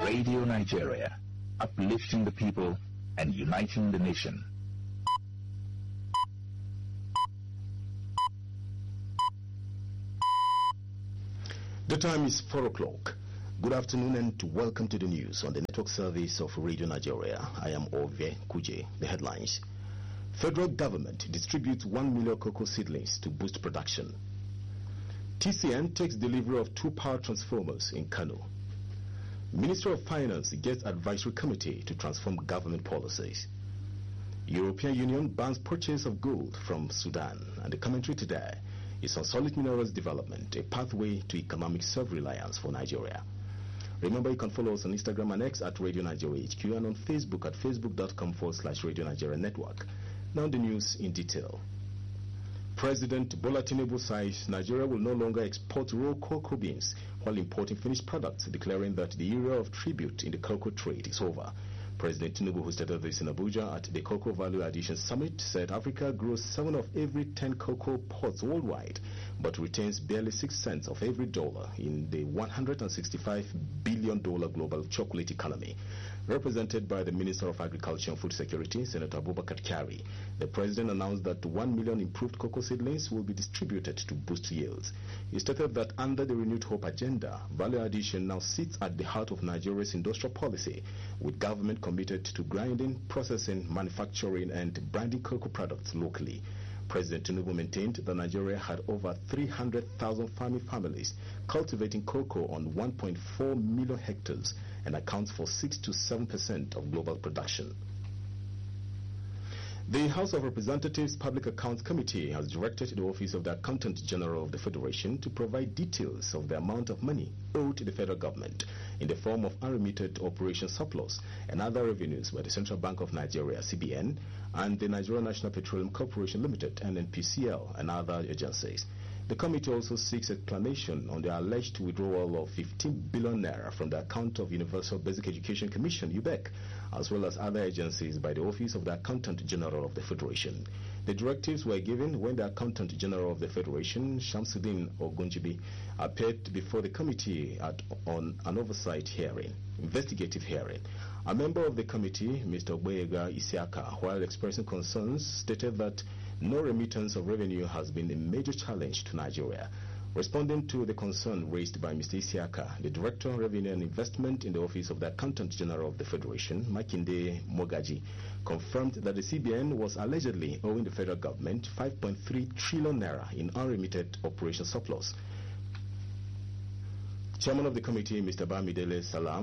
Radio Nigeria, uplifting the people and uniting the nation. The time is 4 o'clock. Good afternoon and welcome to the news on the network service of Radio Nigeria. I am Ove Kuje. The headlines. Federal government distributes 1 million cocoa seedlings to boost production. TCN takes delivery of 2 power transformers in Kano. Minister of Finance gets advisory committee to transform government policies. European Union bans purchase of gold from Sudan. And the commentary today is on solid minerals development, a pathway to economic self-reliance for Nigeria. Remember, you can follow us on Instagram and X at Radio Nigeria HQ and on Facebook at facebook.com/Radio Nigeria Network. Now the news in detail. President Bola Tinubu says Nigeria will no longer export raw cocoa beans while importing finished products, declaring that the era of tribute in the cocoa trade is over. President Tinubu, who stated this in Abuja at the Cocoa Value Addition Summit, said Africa grows 7 of every 10 cocoa pods worldwide, but retains barely 6 cents of every dollar in the $165 billion global chocolate economy. Represented by the Minister of Agriculture and Food Security, Senator Abubakar Kyari, the President announced that 1 million improved cocoa seedlings will be distributed to boost yields. He stated that under the Renewed Hope agenda, value addition now sits at the heart of Nigeria's industrial policy, with government committed to grinding, processing, manufacturing, and branding cocoa products locally. President Tinubu maintained that Nigeria had over 300,000 farming families cultivating cocoa on 1.4 million hectares and accounts for 6 to 7% of global production. The House of Representatives Public Accounts Committee has directed the Office of the Accountant General of the Federation to provide details of the amount of money owed to the federal government in the form of unremitted operation surplus and other revenues by the Central Bank of Nigeria, CBN, and the Nigeria National Petroleum Corporation Limited, NNPCL, and other agencies. The committee also seeks explanation on the alleged withdrawal of 15 billion naira from the account of Universal Basic Education Commission, UBEC, as well as other agencies by the Office of the Accountant General of the Federation. The directives were given when the Accountant General of the Federation, Shamsuddin Ogunjibi, appeared before the committee on an oversight hearing, investigative hearing. A member of the committee, Mr. Ogbeyega Isiaka, while expressing concerns, stated that no remittance of revenue has been a major challenge to Nigeria. Responding to the concern raised by Mr. Isiaka, the Director of Revenue and Investment in the Office of the Accountant General of the Federation, Makinde Mogaji, confirmed that the CBN was allegedly owing the federal government 5.3 trillion naira in unremitted operation surplus. Chairman of the committee, Mr. Bamidele Salam,